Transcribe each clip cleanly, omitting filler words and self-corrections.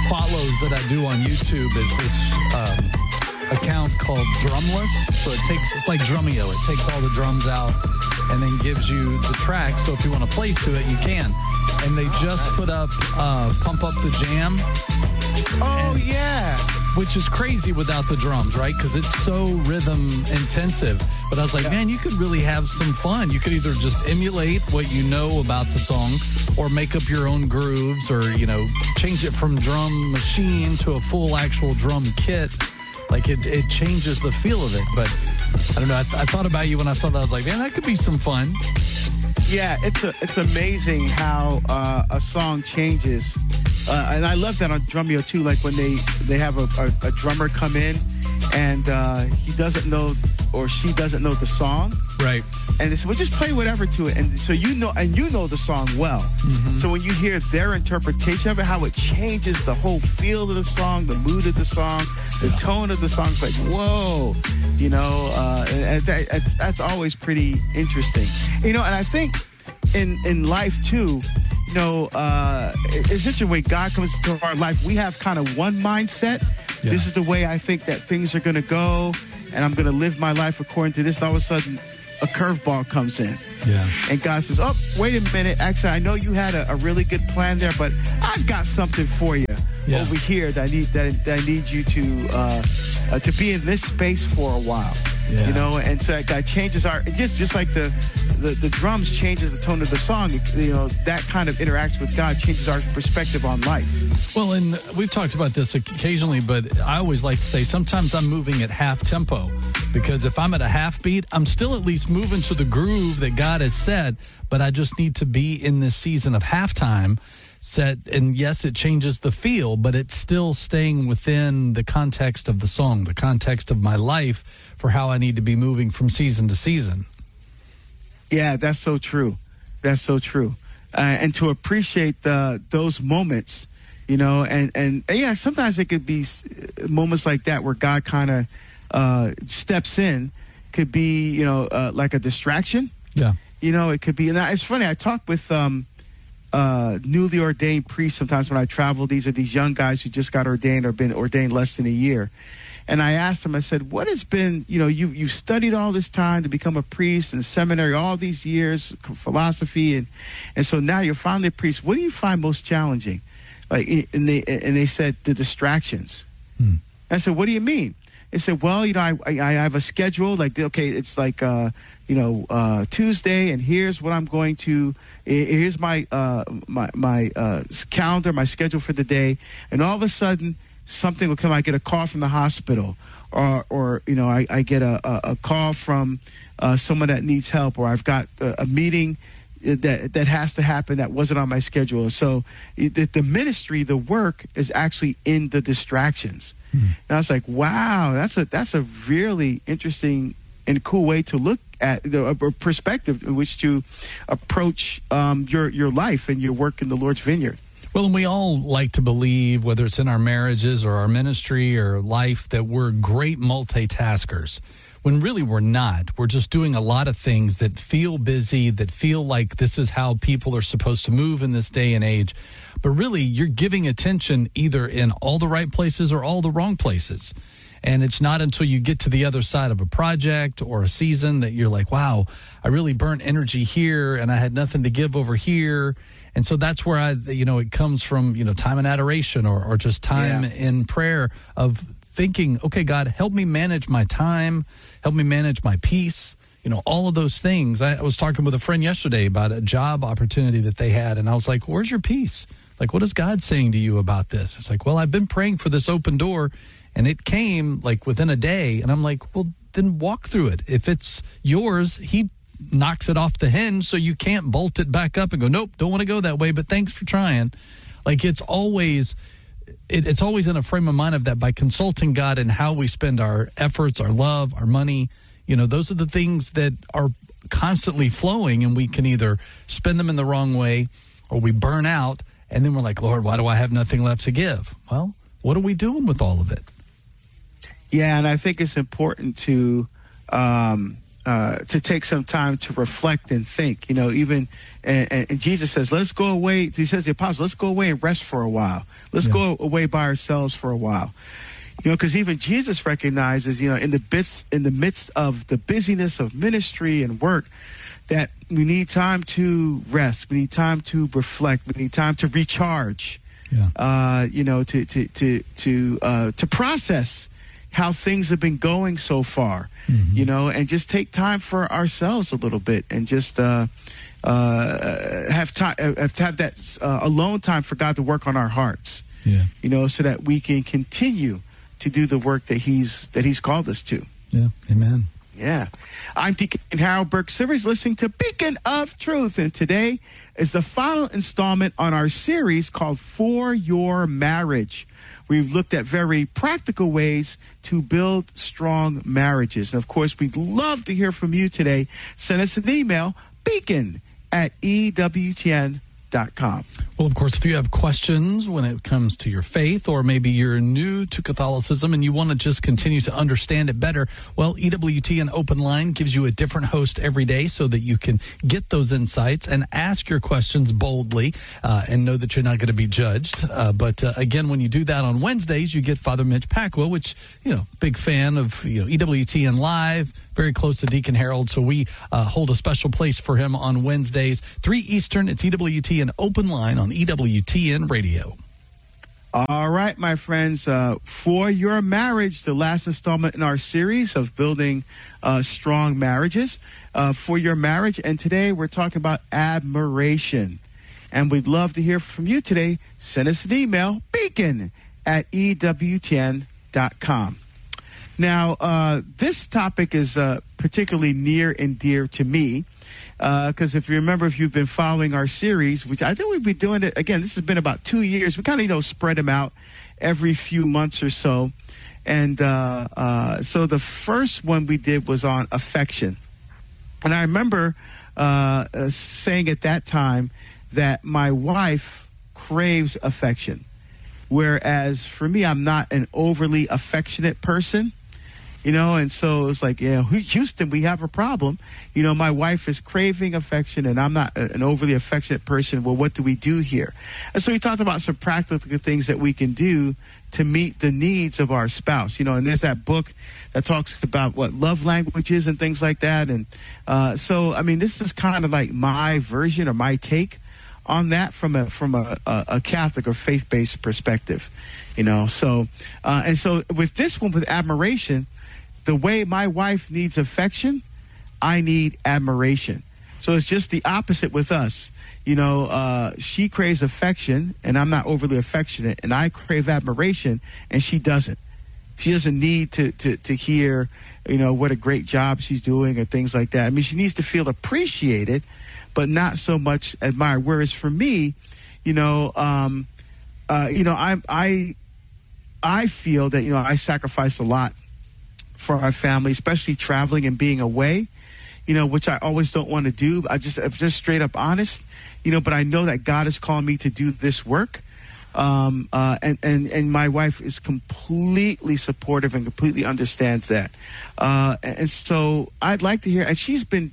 follows that I do on YouTube is this account called Drumless. So it's like Drumeo. It takes all the drums out and then gives you the track. So if you want to play to it, you can. And they just put up Pump Up the Jam. Oh, yeah. Which is crazy without the drums, right? Because it's so rhythm intensive. But I was like, man, you could really have some fun. You could either just emulate what you know about the song or make up your own grooves or, change it from drum machine to a full actual drum kit. Like it changes the feel of it. But I don't know. I thought about you when I saw that. I was like, man, that could be some fun. Yeah, it's amazing how a song changes. And I love that on Drumeo too. Like when they have a drummer come in and he doesn't know or she doesn't know the song, right? And they say, well, just play whatever to it. And so you know the song well. Mm-hmm. So when you hear their interpretation of it, how it changes the whole feel of the song, the mood of the song, the tone of the song, it's like whoa, and that's always pretty interesting. And I think in life too. It's such a way God comes into our life. We have kind of one mindset. Yeah. This is the way I think that things are going to go, and I'm going to live my life according to this. All of a sudden, a curveball comes in. Yeah. And God says, oh, wait a minute. Actually, I know you had a really good plan there, but I've got something for you over here that I need you to be in this space for a while. Yeah. And so that changes our, just like the drums changes the tone of the song, that kind of interaction with God changes our perspective on life. Well, and we've talked about this occasionally, but I always like to say sometimes I'm moving at half tempo because if I'm at a half beat, I'm still at least moving to the groove that God has set, but I just need to be in this season of halftime set. And yes, it changes the feel, but it's still staying within the context of the song, the context of my life for how I need to be moving from season to season. Yeah, that's so true. That's so true. And to appreciate those moments, and yeah, sometimes it could be moments like that where God kind of steps in, could be, like a distraction. Yeah. It could be. And it's funny, I talk with newly ordained priests sometimes when I travel. These are these young guys who just got ordained or been ordained less than a year. And I asked them, I said, what has been, you studied all this time to become a priest in seminary, all these years, philosophy, and so now you're finally a priest. What do you find most challenging? And they said, the distractions. I said, what do you mean? They said, well, I have a schedule, it's like, Tuesday, and here's what I'm going to, here's my calendar, my schedule for the day. And all of a sudden, something will come. I get a call from the hospital, or I get a call from someone that needs help, or I've got a meeting that has to happen that wasn't on my schedule. So the ministry, the work is actually in the distractions. And I was like, wow, that's a really interesting and cool way to look at a perspective in which to approach your life and your work in the Lord's vineyard. Well, and we all like to believe, whether it's in our marriages or our ministry or life, that we're great multitaskers, when really we're not. We're just doing a lot of things that feel busy, that feel like this is how people are supposed to move in this day and age. But really, you're giving attention either in all the right places or all the wrong places. And it's not until you get to the other side of a project or a season that you're like, wow, I really burnt energy here and I had nothing to give over here. And so that's where it comes from, time in adoration or just time in prayer of thinking, okay, God, help me manage my time, help me manage my peace, all of those things. I was talking with a friend yesterday about a job opportunity that they had, and I was like, where's your peace? Like, what is God saying to you about this? It's like, well, I've been praying for this open door, and it came like within a day, and I'm like, well, then walk through it. If it's yours, He knocks it off the hinge, so you can't bolt it back up and go, nope, don't want to go that way, but thanks for trying. Like, it's always in a frame of mind of that by consulting God and how we spend our efforts, our love, our money. Those are the things that are constantly flowing, and we can either spend them in the wrong way or we burn out, and then we're like, Lord, why do I have nothing left to give? Well, what are we doing with all of it? Yeah, and I think it's important to to take some time to reflect and think. Even and Jesus says, "Let's go away." He says to the apostles, "Let's go away and rest for a while. Let's go away by ourselves for a while." Because even Jesus recognizes, in the midst of the busyness of ministry and work, that we need time to rest. We need time to reflect. We need time to recharge. To process how things have been going so far, and just take time for ourselves a little bit, and just have that alone time for God to work on our hearts. So that we can continue to do the work that He's called us to. Yeah, amen. Yeah. I'm Deacon Harold Burke Sivers, listening to Beacon of Truth. And today is the final installment on our series called For Your Marriage. We've looked at very practical ways to build strong marriages. And, of course, we'd love to hear from you today. Send us an email, beacon@ewtn.com. Well, of course, if you have questions when it comes to your faith, or maybe you're new to Catholicism and you want to just continue to understand it better, well, EWTN Open Line gives you a different host every day so that you can get those insights and ask your questions boldly and know that you're not going to be judged. But again, when you do that on Wednesdays, you get Father Mitch Pacwa, which, big fan of EWTN Live, very close to Deacon Harold. So we hold a special place for him on Wednesdays, 3 Eastern. It's EWTN Open Line on EWTN Radio. All right, my friends, For Your Marriage, the last installment in our series of building strong marriages, For Your Marriage. And today we're talking about admiration. And we'd love to hear from you today. Send us an email, beacon@ewtn.com. Now, this topic is particularly near and dear to me because if you remember, if you've been following our series, which I think we've been doing it, again, this has been about 2 years. We kind of, spread them out every few months or so. And so the first one we did was on affection. And I remember saying at that time that my wife craves affection, whereas for me, I'm not an overly affectionate person. And so it's like, Houston, we have a problem. My wife is craving affection and I'm not an overly affectionate person. Well, what do we do here? And so we talked about some practical things that we can do to meet the needs of our spouse. And there's that book that talks about what love languages and things like that. And so, this is kind of like my version or my take on that from a Catholic or faith-based perspective, So, and so with this one, with admiration, the way my wife needs affection, I need admiration. So it's just the opposite with us. She craves affection, and I'm not overly affectionate, and I crave admiration, and she doesn't. She doesn't need to hear, what a great job she's doing or things like that. She needs to feel appreciated, but not so much admired. Whereas for me, I feel that, I sacrifice a lot for our family, especially traveling and being away, which I always don't want to do. I'm just straight up honest, but I know that God is calling me to do this work. And my wife is completely supportive and completely understands that. And so I'd like to hear, and she's been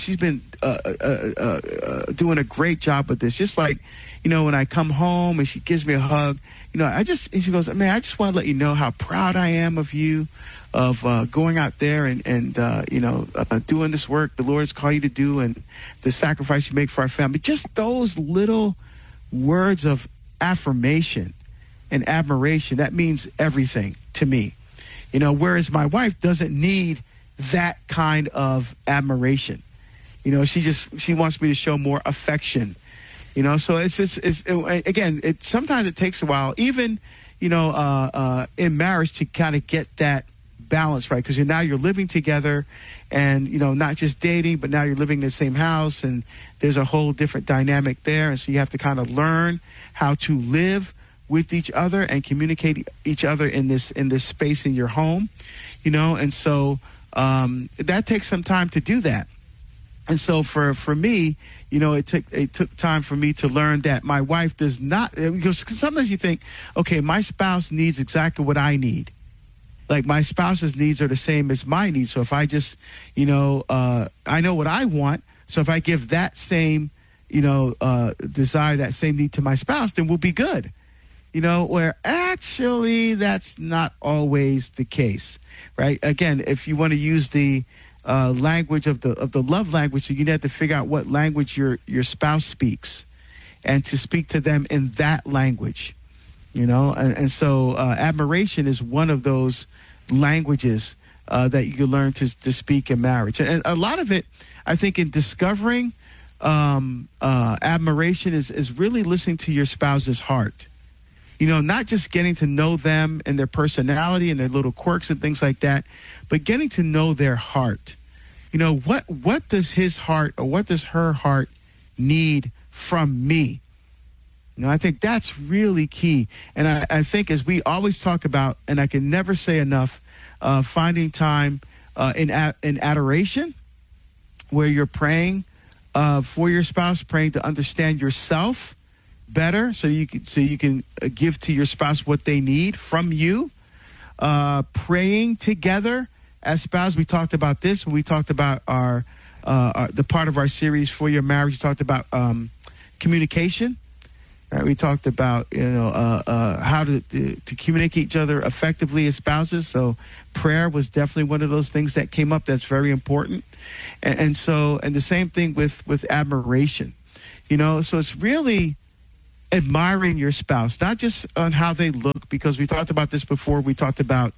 doing a great job with this. Just like, when I come home and she gives me a hug, and she goes, man, I just want to let you know how proud I am of you, of going out there and doing this work the Lord's called you to do, and the sacrifice you make for our family. Just those little words of affirmation and admiration, that means everything to me. Whereas my wife doesn't need that kind of admiration. She wants me to show more affection. So sometimes it takes a while, even, in marriage, to kind of get that balance right, because now you're living together and, not just dating, but now you're living in the same house, and there's a whole different dynamic there. And so you have to kind of learn how to live with each other and communicate each other in this space in your home, and so that takes some time to do that. And so for me, it took time for me to learn that my wife does not, because sometimes you think, okay, my spouse needs exactly what I need. like my spouse's needs are the same as my needs. So if I just, I know what I want. So if I give that same, desire, that same need to my spouse, then we'll be good. Where actually that's not always the case, right? Again, if you want to use the language of the love language, so you have to figure out what language your spouse speaks, and to speak to them in that language, and so admiration is one of those languages that you can learn to speak in marriage. And a lot of it, I think, in discovering admiration is really listening to your spouse's heart. Not just getting to know them and their personality and their little quirks and things like that, but getting to know their heart. What does his heart or what does her heart need from me? I think that's really key. And I think, as we always talk about, and I can never say enough, finding time in adoration, where you're praying for your spouse, praying to understand yourself better, so you can give to your spouse what they need from you. Praying together as spouse. We talked about this when we talked about our the part of our series For Your Marriage. We talked about communication. Right? We talked about how to communicate each other effectively as spouses. So prayer was definitely one of those things that came up that's very important. And the same thing with admiration. So it's really admiring your spouse, not just on how they look, because we talked about this before. We talked about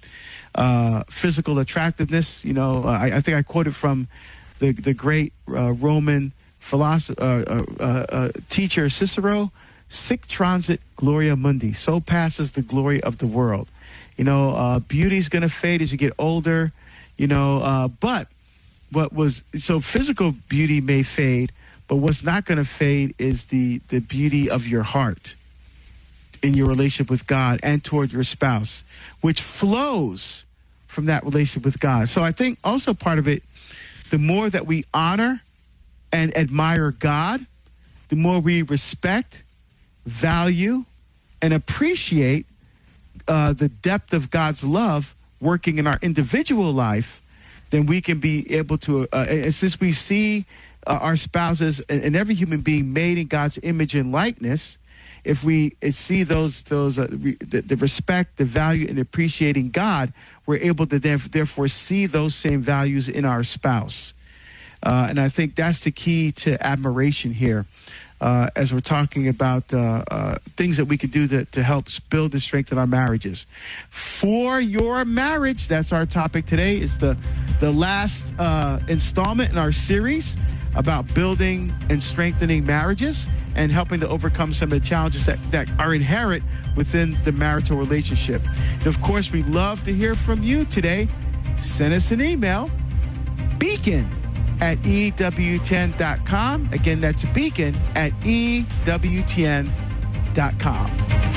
physical attractiveness. I think I quoted from the great Roman philosopher, teacher Cicero, "Sic transit gloria mundi," so passes the glory of the world. Beauty's going to fade as you get older, but physical beauty may fade, but what's not going to fade is the beauty of your heart in your relationship with God and toward your spouse, which flows from that relationship with God. So I think also part of it, the more that we honor and admire God, the more we respect, value, and appreciate the depth of God's love working in our individual life, then we can be able to, and since we see our spouses and every human being made in God's image and likeness, if we see the respect, the value, and appreciating God, we're able to therefore see those same values in our spouse. And I think that's the key to admiration here, as we're talking about things that we can do to help build and strengthen our marriages. For your marriage, that's our topic today. It's the last installment in our series about building and strengthening marriages and helping to overcome some of the challenges that are inherent within the marital relationship. And of course, we'd love to hear from you today. Send us an email, beacon@EWTN.com. Again, that's beacon@EWTN.com.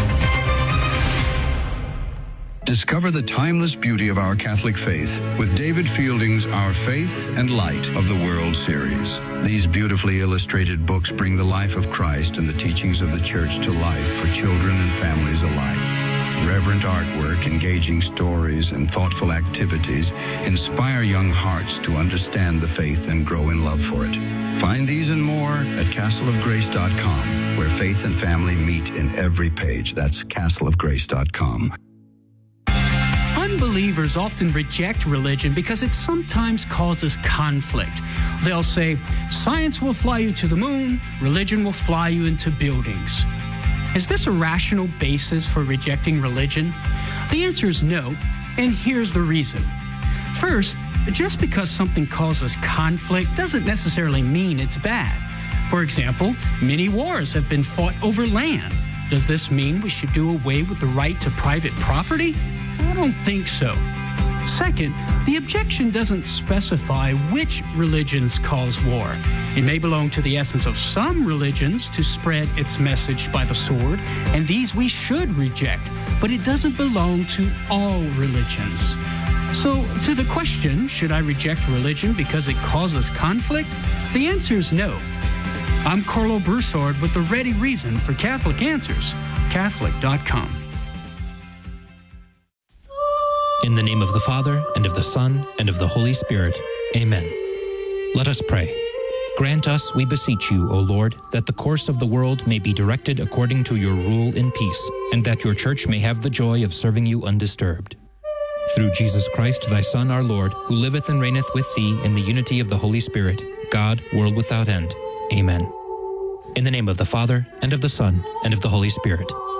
Discover the timeless beauty of our Catholic faith with David Fielding's Our Faith and Light of the World series. These beautifully illustrated books bring the life of Christ and the teachings of the Church to life for children and families alike. Reverent artwork, engaging stories, and thoughtful activities inspire young hearts to understand the faith and grow in love for it. Find these and more at castleofgrace.com, where faith and family meet in every page. That's castleofgrace.com. Unbelievers often reject religion because it sometimes causes conflict. They'll say, science will fly you to the moon, religion will fly you into buildings. Is this a rational basis for rejecting religion? The answer is no, and here's the reason. First, just because something causes conflict doesn't necessarily mean it's bad. For example, many wars have been fought over land. Does this mean we should do away with the right to private property? I don't think so. Second, the objection doesn't specify which religions cause war. It may belong to the essence of some religions to spread its message by the sword, and these we should reject, but it doesn't belong to all religions. So, to the question, should I reject religion because it causes conflict? The answer is no. I'm Carlo Broussard with the ready reason for Catholic Answers, Catholic.com. In the name of the Father, and of the Son, and of the Holy Spirit. Amen. Let us pray. Grant us, we beseech you, O Lord, that the course of the world may be directed according to your rule in peace, and that your church may have the joy of serving you undisturbed. Through Jesus Christ, thy Son, our Lord, who liveth and reigneth with thee in the unity of the Holy Spirit, God, world without end. Amen. In the name of the Father, and of the Son, and of the Holy Spirit.